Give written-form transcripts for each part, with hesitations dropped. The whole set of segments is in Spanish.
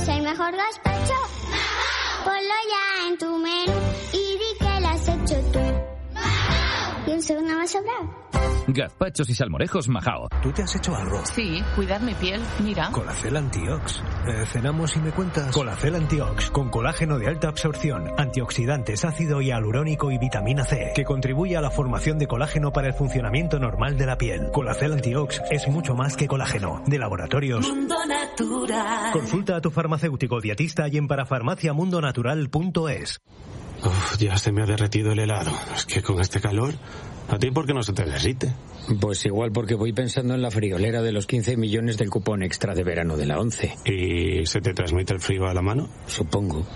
es el mejor gazpacho? Ponlo ya en tu menú y di que lo has hecho tú. Y un segundo más sobrado. Gazpachos y salmorejos Majao. ¿Tú te has hecho algo? Sí, cuidar mi piel, mira. Colacel Antiox. Cenamos y me cuentas. Colacel Antiox, con colágeno de alta absorción, antioxidantes, ácido hialurónico y vitamina C, que contribuye a la formación de colágeno para el funcionamiento normal de la piel. Colacel Antiox es mucho más que colágeno. De Laboratorios Mundo Natural. Consulta a tu farmacéutico dietista y en parafarmaciamundonatural.es. Ya se me ha derretido el helado. Es que con este calor... ¿A ti por qué no se te derrite? Pues igual porque voy pensando en la friolera de los 15 millones del cupón extra de verano de la 11. ¿Y se te transmite el frío a la mano? Supongo.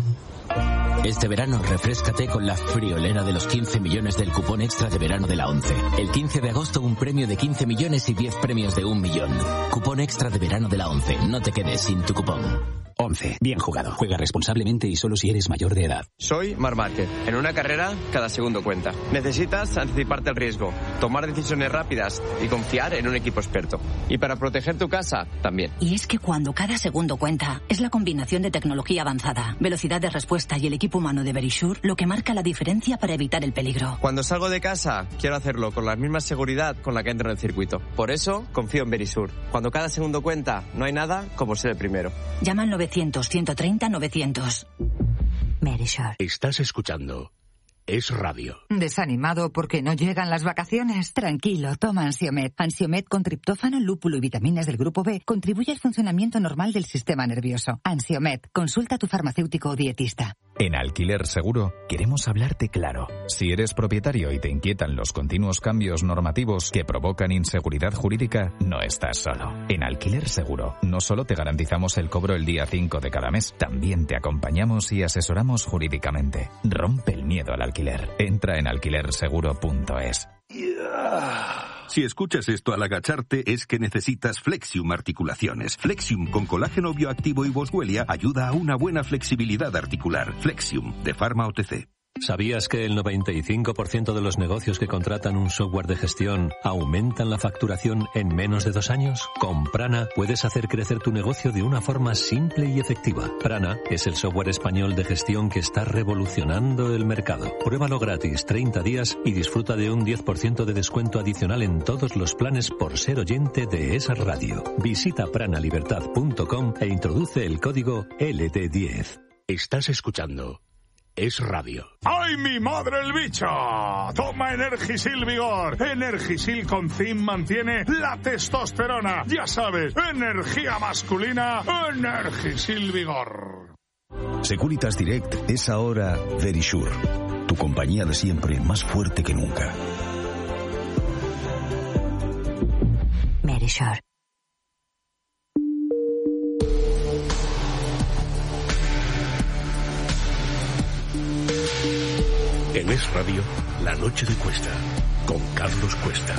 Este verano refréscate con la friolera de los 15 millones del cupón extra de verano de la 11. El 15 de agosto un premio de 15 millones y 10 premios de 1 millón. Cupón extra de verano de la 11. No te quedes sin tu cupón. 11. Bien jugado. Juega responsablemente y solo si eres mayor de edad. Soy Marc Márquez. En una carrera, cada segundo cuenta. Necesitas anticiparte al riesgo, tomar decisiones rápidas y confiar en un equipo experto. Y para proteger tu casa, también. Y es que cuando cada segundo cuenta, es la combinación de tecnología avanzada, velocidad de respuesta y el equipo humano de Verisure lo que marca la diferencia para evitar el peligro. Cuando salgo de casa, quiero hacerlo con la misma seguridad con la que entro en el circuito. Por eso, confío en Verisure. Cuando cada segundo cuenta, no hay nada como ser el primero. Llama al 900-130-900. Verisure. Estás escuchando Es Radio. ¿Desanimado porque no llegan las vacaciones? Tranquilo, toma Ansiomed. Ansiomed con triptófano, lúpulo y vitaminas del grupo B contribuye al funcionamiento normal del sistema nervioso. Ansiomed, consulta a tu farmacéutico o dietista. En Alquiler Seguro queremos hablarte claro. Si eres propietario y te inquietan los continuos cambios normativos que provocan inseguridad jurídica, no estás solo. En Alquiler Seguro no solo te garantizamos el cobro el día 5 de cada mes, también te acompañamos y asesoramos jurídicamente. Rompe el miedo al alquiler. Entra en alquilerseguro.es. Si escuchas esto al agacharte es que necesitas Flexium Articulaciones. Flexium con colágeno bioactivo y boswellia ayuda a una buena flexibilidad articular. Flexium, de Pharma OTC. ¿Sabías que el 95% de los negocios que contratan un software de gestión aumentan la facturación en menos de 2 años? Con Prana puedes hacer crecer tu negocio de una forma simple y efectiva. Prana es el software español de gestión que está revolucionando el mercado. Pruébalo gratis 30 días y disfruta de un 10% de descuento adicional en todos los planes por ser oyente de esa radio. Visita pranalibertad.com e introduce el código LT10. Estás escuchando Es Radio. ¡Ay, mi madre el bicho! Toma Energisil Vigor. Energisil con zinc mantiene la testosterona. Ya sabes, energía masculina, Energisil Vigor. Securitas Direct es ahora Verisure, tu compañía de siempre más fuerte que nunca. Verisure. En Es Radio, La Noche de Cuesta, con Carlos Cuesta.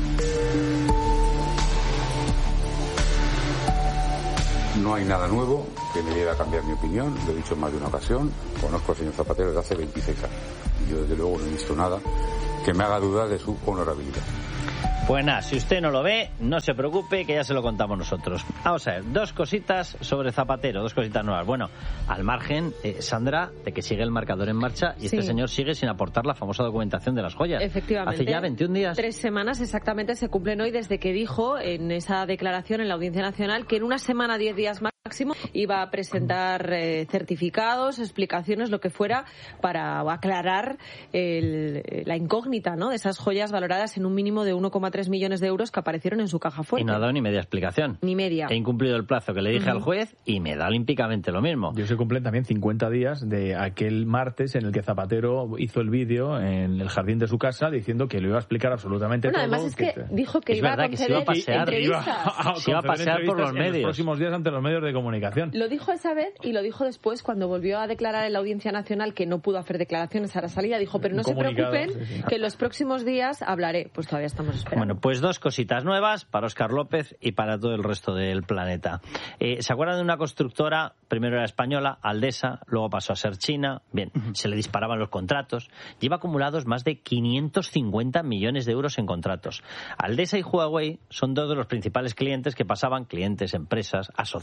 No hay nada nuevo que me lleve a cambiar mi opinión, lo he dicho en más de una ocasión. Conozco al señor Zapatero desde hace 26 años. Y yo, desde luego, no he visto nada que me haga dudar de su honorabilidad. Pues nada, si usted no lo ve, no se preocupe, que ya se lo contamos nosotros. Vamos a ver, 2 cositas sobre Zapatero, 2 cositas nuevas. Bueno, al margen, Sandra, de que sigue el marcador en marcha y este señor sigue sin aportar la famosa documentación de las joyas. Efectivamente. Hace ya 21 días. 3 semanas exactamente se cumplen hoy desde que dijo en esa declaración en la Audiencia Nacional que en una semana, 10 días máximo, iba a presentar certificados, explicaciones, lo que fuera, para aclarar la incógnita, ¿no?, de esas joyas valoradas en un mínimo de 1,3 millones de euros que aparecieron en su caja fuerte. Y no ha dado ni media explicación. Ni media. He incumplido el plazo que le dije al juez y me da olímpicamente lo mismo. Yo se cumplen también 50 días de aquel martes en el que Zapatero hizo el vídeo en el jardín de su casa diciendo que lo iba a explicar absolutamente todo. Además es que dijo que iba a conceder entrevistas. Se iba a pasear por los medios. En los próximos días ante los medios de comunicación. Lo dijo esa vez y lo dijo después cuando volvió a declarar en la Audiencia Nacional que no pudo hacer declaraciones a la salida. Dijo, pero no se preocupen, que en los próximos días hablaré. Pues todavía estamos esperando. Bueno, pues 2 cositas nuevas para Óscar López y para todo el resto del planeta. ¿Se acuerdan de una constructora? Primero era española, Aldesa, luego pasó a ser china. Bien, se le disparaban los contratos. Lleva acumulados más de 550 millones de euros en contratos. Aldesa y Huawei son 2 de los principales clientes que pasaban, clientes, empresas, asociadas,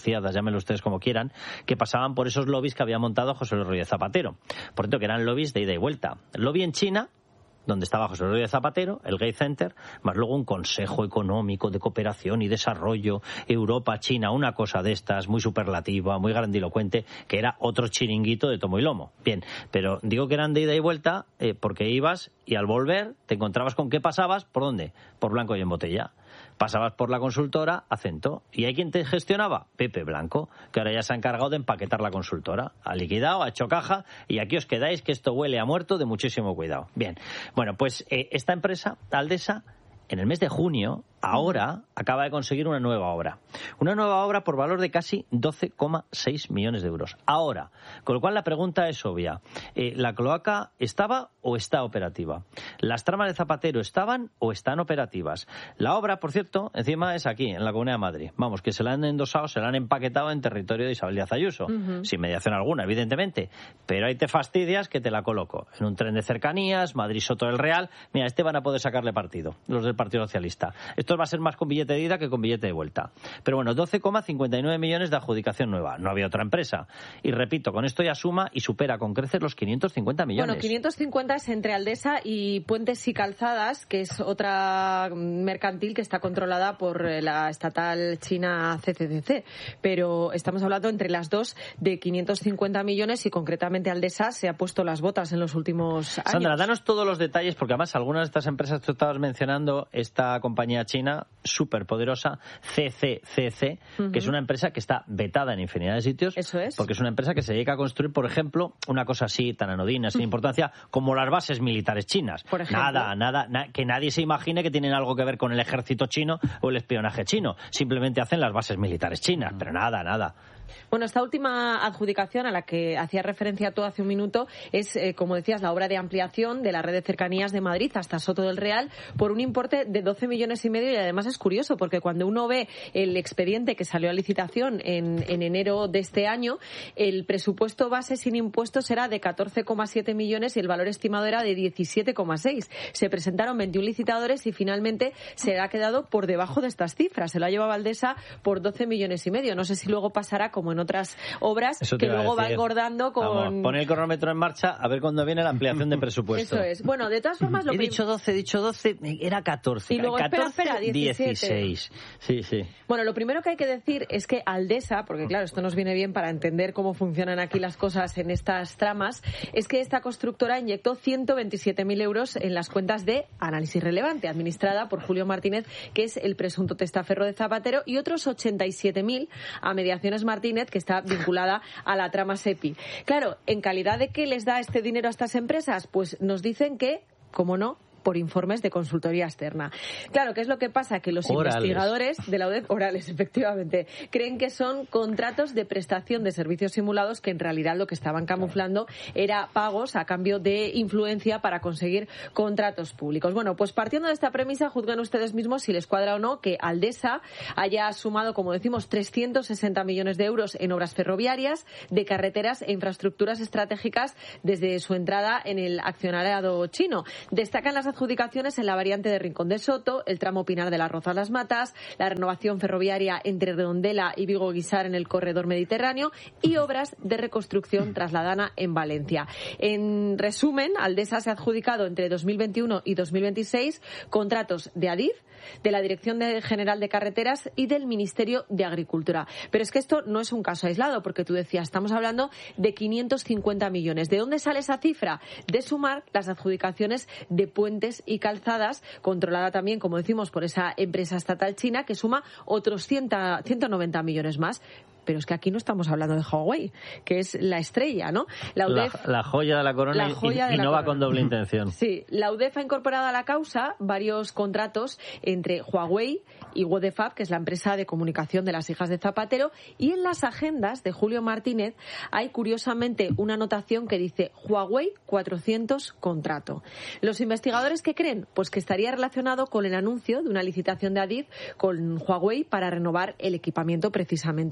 llámenlo ustedes como quieran, que pasaban por esos lobbies que había montado José Luis Rodríguez Zapatero. Por cierto, que eran lobbies de ida y vuelta. El lobby en China, donde estaba José Rodríguez Zapatero, el Gates Center, más luego un Consejo Económico de Cooperación y Desarrollo, Europa-China, una cosa de estas, muy superlativa, muy grandilocuente, que era otro chiringuito de tomo y lomo. Bien, pero digo que eran de ida y vuelta porque ibas y al volver te encontrabas con qué pasabas, ¿por dónde? Por Blanco y en Botella. Pasabas por la consultora, Acento. ¿Y hay quien te gestionaba? Pepe Blanco, que ahora ya se ha encargado de empaquetar la consultora. Ha liquidado, ha hecho caja y aquí os quedáis, que esto huele a muerto, de muchísimo cuidado. Bien, bueno, pues esta empresa, Aldesa, en el mes de junio, ahora acaba de conseguir una nueva obra. Una nueva obra por valor de casi 12,6 millones de euros. Ahora, con lo cual la pregunta es obvia. ¿La cloaca estaba o está operativa? ¿Las tramas de Zapatero estaban o están operativas? La obra, por cierto, encima es aquí, en la Comunidad de Madrid. Vamos, que se la han endosado, se la han empaquetado en territorio de Isabel Díaz Ayuso. Sin mediación alguna, evidentemente. Pero ahí te fastidias que te la coloco. En un tren de cercanías, Madrid-Soto del Real. Mira, van a poder sacarle partido, los del Partido Socialista. Esto va a ser más con billete de ida que con billete de vuelta. Pero bueno, 12,59 millones de adjudicación nueva. No había otra empresa. Y repito, con esto ya suma y supera con creces los 550 millones. Bueno, 550 es entre Aldesa y Puentes y Calzadas, que es otra mercantil que está controlada por la estatal china CCCC. Pero estamos hablando entre las dos de 550 millones y concretamente Aldesa se ha puesto las botas en los últimos años. Sandra, danos todos los detalles porque además algunas de estas empresas que tú estabas mencionando, esta compañía china súper poderosa, CCCC, que es una empresa que está vetada en infinidad de sitios. Eso es. Porque es una empresa que se dedica a construir, por ejemplo, una cosa así tan anodina, sin importancia, como las bases militares chinas. Por ejemplo. Nada, que nadie se imagine que tienen algo que ver con el ejército chino o el espionaje chino. Simplemente hacen las bases militares chinas, pero nada. Bueno, esta última adjudicación a la que hacía referencia tú hace un minuto es, como decías, la obra de ampliación de la red de cercanías de Madrid hasta Soto del Real por un importe de 12,5 millones y además es curioso porque cuando uno ve el expediente que salió a licitación en enero de este año, el presupuesto base sin impuestos era de 14,7 millones y el valor estimado era de 17,6. Se presentaron 21 licitadores y finalmente se ha quedado por debajo de estas cifras. Se lo ha llevado Aldesa por 12,5 millones. No sé si luego pasará como en otras obras que luego va engordando con... Vamos, pon el cronómetro en marcha a ver cuándo viene la ampliación de presupuesto. Eso es. Bueno, de todas formas... He dicho 12, era 14. Y luego, 14, espera, 16. Sí. Bueno, lo primero que hay que decir es que Aldesa, porque claro, esto nos viene bien para entender cómo funcionan aquí las cosas en estas tramas, es que esta constructora inyectó 127.000 euros en las cuentas de Análisis Relevante, administrada por Julio Martínez, que es el presunto testaferro de Zapatero, y otros 87.000 a Mediaciones Martínez, que está vinculada a la trama SEPI. Claro, ¿en calidad de qué les da este dinero a estas empresas? Pues nos dicen que, como no, por informes de consultoría externa. Claro, ¿qué es lo que pasa? Que los investigadores de la UDEF, orales, efectivamente, creen que son contratos de prestación de servicios simulados que en realidad lo que estaban camuflando era pagos a cambio de influencia para conseguir contratos públicos. Bueno, pues partiendo de esta premisa, juzgan ustedes mismos si les cuadra o no que Aldesa haya sumado, como decimos, 360 millones de euros en obras ferroviarias, de carreteras e infraestructuras estratégicas desde su entrada en el accionariado chino. Destacan las adjudicaciones en la variante de Rincón de Soto, el tramo Pinar de las Rozas Las Matas, la renovación ferroviaria entre Redondela y Vigo-Guisar en el corredor mediterráneo y obras de reconstrucción trasladana en Valencia. En resumen, Aldesa se ha adjudicado entre 2021 y 2026 contratos de Adif, de la Dirección General de Carreteras y del Ministerio de Agricultura. Pero es que esto no es un caso aislado, porque tú decías, estamos hablando de 550 millones. ¿De dónde sale esa cifra? De sumar las adjudicaciones de Puentes y Calzadas, controlada también, como decimos, por esa empresa estatal china, que suma otros 190 millones más. Pero es que aquí no estamos hablando de Huawei, que es la estrella, ¿no? La joya de la corona y no va con doble intención. Sí, la UDEF ha incorporado a la causa varios contratos entre Huawei y Wodefab, que es la empresa de comunicación de las hijas de Zapatero, y en las agendas de Julio Martínez hay curiosamente una anotación que dice Huawei 400 contrato. ¿Los investigadores qué creen? Pues que estaría relacionado con el anuncio de una licitación de Adif con Huawei para renovar el equipamiento precisamente de Adif.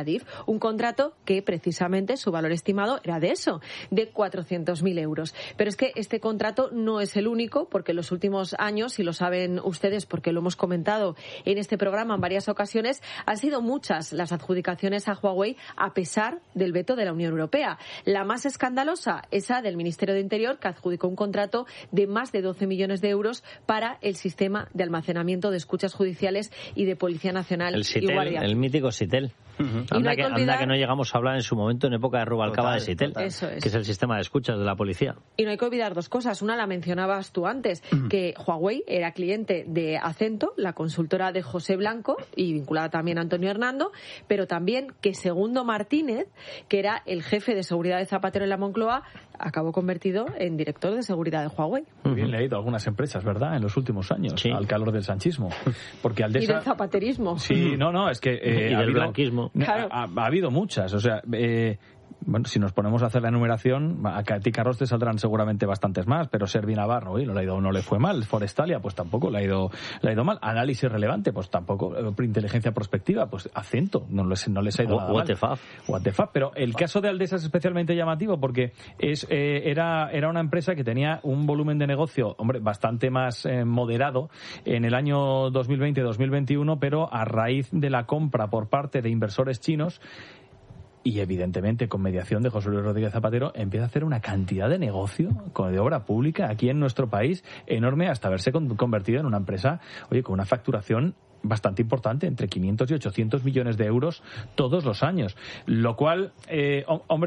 Adif, un contrato que precisamente su valor estimado era de eso, de 400.000 euros. Pero es que este contrato no es el único, porque en los últimos años, y lo saben ustedes porque lo hemos comentado en este programa en varias ocasiones, han sido muchas las adjudicaciones a Huawei a pesar del veto de la Unión Europea. La más escandalosa, esa del Ministerio de Interior, que adjudicó un contrato de más de 12 millones de euros para el sistema de almacenamiento de escuchas judiciales y de Policía Nacional y Guardia. El mítico SITEL. Anda que no llegamos a hablar en su momento, en época de Rubalcaba, de SITEL, que es el sistema de escuchas de la policía. Y no hay que olvidar dos cosas. Una la mencionabas tú antes, que Huawei era cliente de Acento, la consultora de José Blanco, y vinculada también a Antonio Hernando, pero también que Segundo Martínez, que era el jefe de seguridad de Zapatero en la Moncloa, acabó convertido en director de seguridad de Huawei. Muy bien leído algunas empresas, ¿verdad?, en los últimos años, al calor del sanchismo. Porque Aldesa... Y del zapaterismo. Sí, es que... y del blanquismo. Claro. Ha habido muchas, o sea... Bueno, si nos ponemos a hacer la enumeración, a ti, Carlos, te saldrán seguramente bastantes más, pero Servi Navarro, no le fue mal. Forestalia, pues tampoco le ha ido mal. Análisis relevante, pues tampoco. Inteligencia prospectiva, pues Acento, no les ha ido nada mal. What the fuck. Pero el caso de Aldesa es especialmente llamativo porque era una empresa que tenía un volumen de negocio, bastante más moderado en el año 2020-2021, pero a raíz de la compra por parte de inversores chinos, y evidentemente con mediación de José Luis Rodríguez Zapatero, empieza a hacer una cantidad de negocio de obra pública aquí en nuestro país enorme, hasta haberse convertido en una empresa, con una facturación bastante importante, entre 500 y 800 millones de euros todos los años. Lo cual, el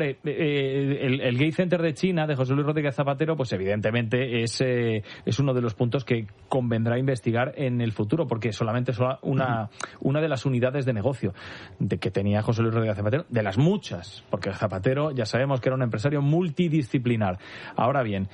Gate Center de China, de José Luis Rodríguez Zapatero, pues evidentemente es uno de los puntos que convendrá investigar en el futuro, porque solamente es una de las unidades de negocio que tenía José Luis Rodríguez Zapatero, de las muchas, porque Zapatero ya sabemos que era un empresario multidisciplinar. Ahora bien,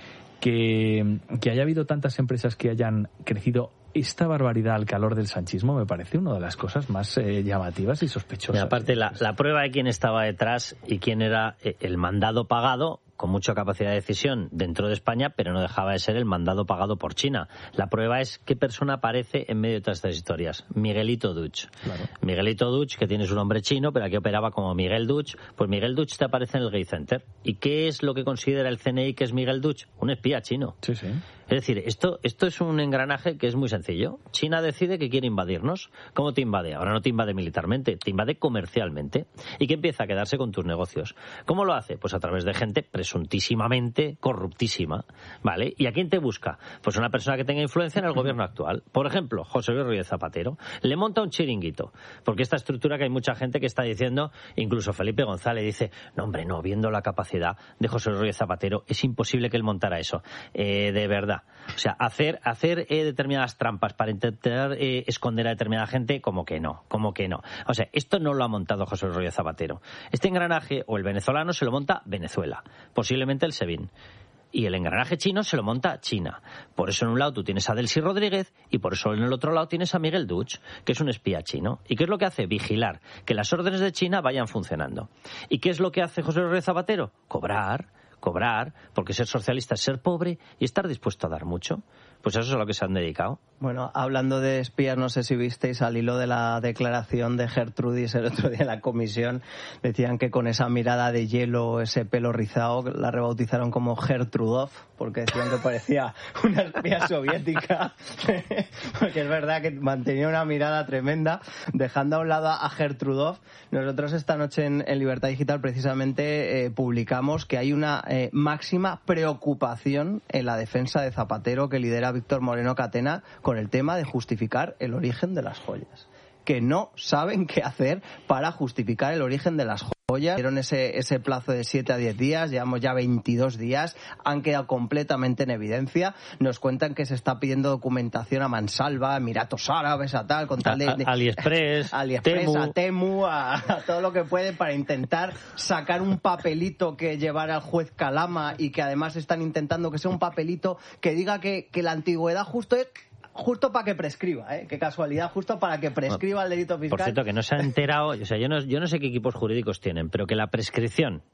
que haya habido tantas empresas que hayan crecido esta barbaridad al calor del sanchismo me parece una de las cosas más llamativas y sospechosas. Y aparte, la prueba de quién estaba detrás y quién era el mandado pagado, con mucha capacidad de decisión dentro de España, pero no dejaba de ser el mandado pagado por China. La prueba es qué persona aparece en medio de todas estas historias. Miguelito Duch. Claro. Miguelito Duch, que tiene su nombre chino, pero aquí operaba como Miguel Duch. Pues Miguel Duch te aparece en el Gate Center. ¿Y qué es lo que considera el CNI que es Miguel Duch? Un espía chino. Sí, sí. Es decir, esto es un engranaje que es muy sencillo. China decide que quiere invadirnos. ¿Cómo te invade? Ahora no te invade militarmente, te invade comercialmente. ¿Y qué empieza a quedarse con tus negocios? ¿Cómo lo hace? Pues a través de gente presuntísimamente corruptísima, ¿vale? ¿Y a quién te busca? Pues una persona que tenga influencia en el gobierno actual. Por ejemplo, José Luis Rodríguez Zapatero. Le monta un chiringuito. Porque esta estructura que hay mucha gente que está diciendo, incluso Felipe González dice, no, viendo la capacidad de José Luis Rodríguez Zapatero, es imposible que él montara eso. De verdad. O sea, hacer determinadas trampas para intentar esconder a determinada gente, como que no. O sea, esto no lo ha montado José Luis Rodríguez Zapatero. Este engranaje, o el venezolano, se lo monta Venezuela, posiblemente el SEBIN. Y el engranaje chino se lo monta China. Por eso en un lado tú tienes a Delcy Rodríguez y por eso en el otro lado tienes a Miguel Duch, que es un espía chino. ¿Y qué es lo que hace? Vigilar que las órdenes de China vayan funcionando. ¿Y qué es lo que hace José Luis Rodríguez Zapatero? Cobrar, porque ser socialista es ser pobre y estar dispuesto a dar mucho. Pues eso es a lo que se han dedicado. Bueno, hablando de espías, no sé si visteis al hilo de la declaración de Gertrudis el otro día en la comisión, decían que con esa mirada de hielo, ese pelo rizado, la rebautizaron como Gertrudov, porque decían que parecía una espía soviética, porque es verdad que mantenía una mirada tremenda. Dejando a un lado a Gertrudov, nosotros esta noche en Libertad Digital precisamente publicamos que hay una máxima preocupación en la defensa de Zapatero que lidera Víctor Moreno Catena con el tema de justificar el origen de las joyas. Que no saben qué hacer para justificar el origen de las joyas. Dieron ese plazo de 7 a 10 días, llevamos ya 22 días, han quedado completamente en evidencia. Nos cuentan que se está pidiendo documentación a mansalva, a Emiratos Árabes, a tal, con tal de AliExpress, Temu. A Temu, a todo lo que puede para intentar sacar un papelito que llevara al juez Calama y que además están intentando que sea un papelito que diga que la antigüedad justo para que prescriba, qué casualidad, justo para que prescriba el delito fiscal. Por cierto, que no se ha enterado, o sea, yo no sé qué equipos jurídicos tienen, pero que la prescripción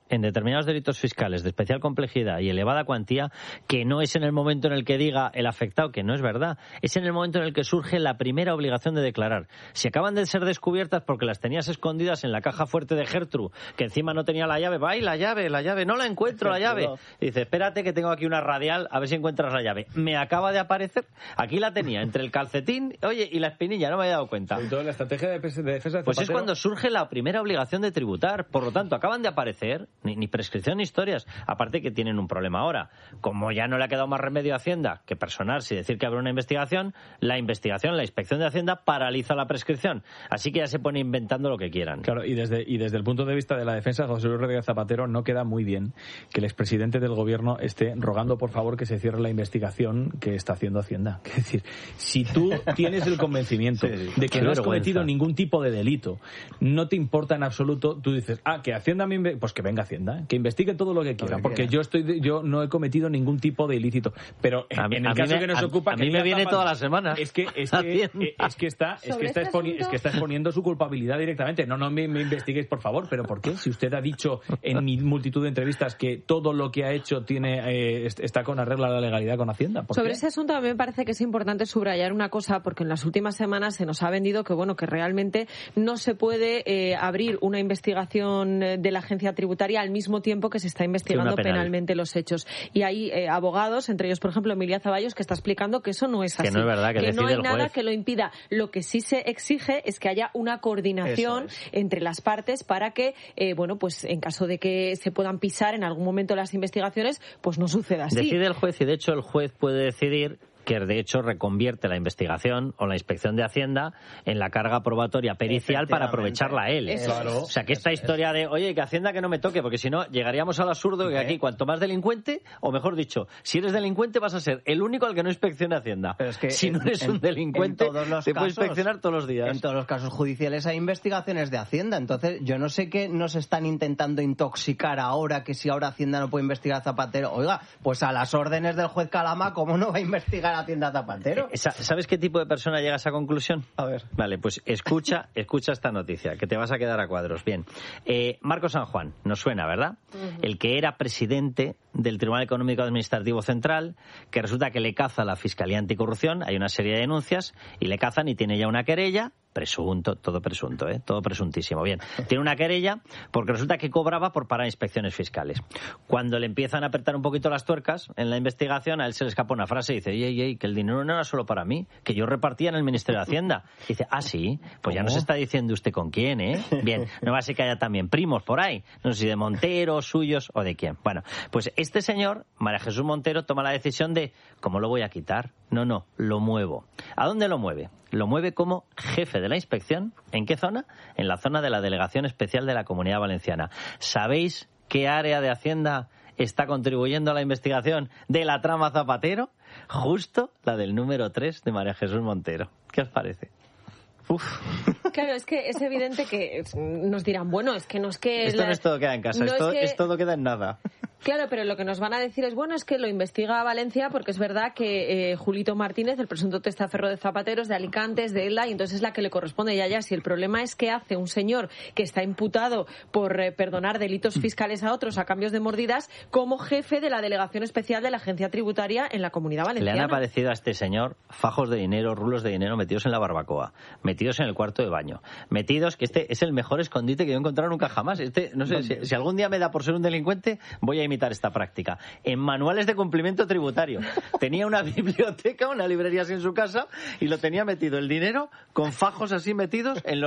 en determinados delitos fiscales de especial complejidad y elevada cuantía, que no es en el momento en el que diga el afectado que no es verdad, es en el momento en el que surge la primera obligación de declarar. Si acaban de ser descubiertas porque las tenías escondidas en la caja fuerte de Gertrude, que encima no tenía la llave, ¡ay, la llave, no la encuentro, la llave! Y dice, espérate que tengo aquí una radial, a ver si encuentras la llave. Me acaba de aparecer, aquí la tenía, entre el calcetín, oye, y la espinilla, no me había dado cuenta. Y toda la estrategia de defensa de Zapatero... Pues es cuando surge la primera obligación de tributar. Por lo tanto, acaban de aparecer, ni prescripción ni historias. Aparte que tienen un problema ahora. Como ya no le ha quedado más remedio a Hacienda que personarse y decir que habrá una investigación, la inspección de Hacienda paraliza la prescripción. Así que ya se pone inventando lo que quieran. Claro, y desde el punto de vista de la defensa, José Luis Rodríguez Zapatero, no queda muy bien que el expresidente del gobierno esté rogando por favor que se cierre la investigación que está haciendo Hacienda. Es decir, si tú tienes el convencimiento de que no has cometido ningún tipo de delito, no te importa en absoluto, tú dices, que Hacienda pues que venga Hacienda, que investigue todo lo que quiera, porque yo no he cometido ningún tipo de ilícito. Pero en el caso que nos ocupa, a mí me viene toda la semana. Es que está exponiendo su culpabilidad directamente. No me investiguéis, por favor. ¿Pero por qué? Si usted ha dicho en multitud de entrevistas que todo lo que ha hecho está con arreglo a la legalidad con Hacienda. Sobre ese asunto a mí me parece que es importante subrayar una cosa, porque en las últimas semanas se nos ha vendido que realmente no se puede abrir una investigación de la agencia tributaria al mismo tiempo que se está investigando penalmente los hechos. Y hay abogados, entre ellos, por ejemplo, Emilia Zaballos, que está explicando que eso no es así. Que no es verdad, que no hay nada que lo impida. Lo que sí se exige es que haya una coordinación entre las partes para que, pues en caso de que se puedan pisar en algún momento las investigaciones, pues no suceda así. Decide el juez, y de hecho el juez puede decidir que de hecho reconvierte la investigación o la inspección de Hacienda en la carga probatoria pericial para aprovecharla a él. Claro. O sea, que esta historia de, oye, que Hacienda que no me toque, porque si no llegaríamos al absurdo que aquí cuanto más delincuente, o mejor dicho, si eres delincuente vas a ser el único al que no inspeccione Hacienda. Pero es que si no eres un delincuente, te puede inspeccionar todos los días. En todos los casos judiciales hay investigaciones de Hacienda. Entonces, yo no sé qué nos están intentando intoxicar ahora, que si ahora Hacienda no puede investigar a Zapatero. Oiga, pues a las órdenes del juez Calama, ¿cómo no va a investigar Hacienda Zapatero? ¿Sabes qué tipo de persona llega a esa conclusión? A ver. Vale, pues escucha esta noticia, que te vas a quedar a cuadros. Bien. Marco San Juan, nos suena, ¿verdad? Uh-huh. El que era presidente del Tribunal Económico Administrativo Central, que resulta que le caza la Fiscalía Anticorrupción, hay una serie de denuncias, y le cazan y tiene ya una querella. Todo presunto, todo presuntísimo. Bien, tiene una querella porque resulta que cobraba por parar inspecciones fiscales. Cuando le empiezan a apretar un poquito las tuercas en la investigación, a él se le escapa una frase y dice, ey, que el dinero no era solo para mí, que yo repartía en el Ministerio de Hacienda. Y dice, sí, pues ya nos está diciendo usted con quién, ¿eh? Bien, no va a ser que haya también primos por ahí, no sé si de Montero, suyos o de quién. Bueno, pues este señor, María Jesús Montero, toma la decisión de, ¿cómo lo voy a quitar? No, lo muevo. ¿A dónde lo mueve? Lo mueve como jefe de la inspección. ¿En qué zona? En la zona de la Delegación Especial de la Comunidad Valenciana. ¿Sabéis qué área de Hacienda está contribuyendo a la investigación de la trama Zapatero? Justo la del número 3 de María Jesús Montero. ¿Qué os parece? Claro, es que es evidente que nos dirán, bueno, es que no es que... Esto no es todo queda en casa, es todo queda en nada. Claro, pero lo que nos van a decir es, es que lo investiga Valencia, porque es verdad que Julito Martínez, el presunto testaferro de Zapatero, es de Alicante, es de Elda, y entonces es la que le corresponde. Ya, si el problema es que hace un señor que está imputado por perdonar delitos fiscales a otros a cambios de mordidas, como jefe de la Delegación Especial de la Agencia Tributaria en la Comunidad Valenciana. Le han aparecido a este señor fajos de dinero, rulos de dinero metidos en la barbacoa, metidos en el cuarto de baño, metidos, que este es el mejor escondite que yo he encontrado nunca jamás. No sé, si algún día me da por ser un delincuente, voy a imitar esta práctica. En manuales de cumplimiento tributario. Tenía una biblioteca, una librería así en su casa, y lo tenía metido el dinero con fajos así metidos en los